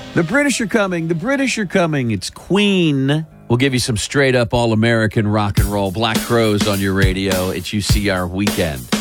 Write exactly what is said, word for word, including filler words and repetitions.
The British are coming. The British are coming. It's Queen. We'll give you some straight up all American rock and roll. Black Crowes on your radio. It's U C R Weekend.